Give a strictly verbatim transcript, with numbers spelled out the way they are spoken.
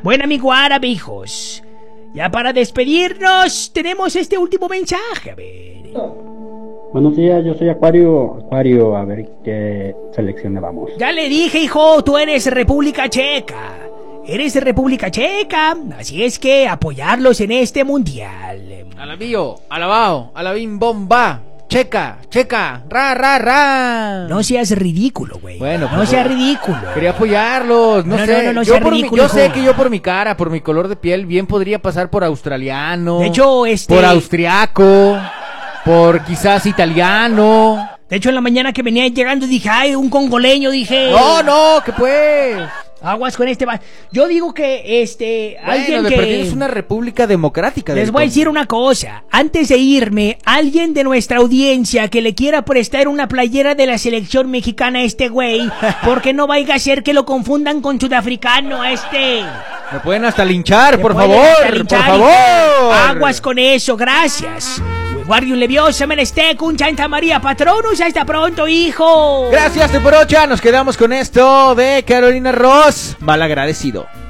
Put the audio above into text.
Buen amigo árabe, hijos. Ya para despedirnos, tenemos este último mensaje, a ver. Buenos días, yo soy Acuario. Acuario, a ver qué selección le vamos. Ya le dije, hijo, tú eres República Checa. Eres de República Checa, así es que apoyarlos en este mundial. Alabío, alabao, alabim bomba. Checa, checa, ra, ra, ra. No seas ridículo, güey. Bueno, no pues, seas ridículo. Quería apoyarlos, no, no sé. No, no, no, yo seas por ridículo, mi, yo sé hijo. que yo por mi cara, por mi color de piel, bien podría pasar por australiano. De hecho, este... Por austriaco, por quizás italiano. De hecho, en la mañana que venía llegando dije, ay, un congoleño, dije. No, no, que pues... Aguas con este... Yo digo que, este... Bueno, alguien de que... perdida es una república democrática. Les voy a decir una cosa. Antes de irme, alguien de nuestra audiencia que le quiera prestar una playera de la selección mexicana a este güey, porque no vaya a ser que lo confundan con sudafricano a este... Me pueden hasta linchar, Me por pueden favor, hasta linchar, por favor. Aguas con eso, gracias. Guardium Leviosa menester con Santa María Patronus. Hasta pronto, hijo. Gracias, Teporocha. Nos quedamos con esto de Carolina Ross. Malagradecido.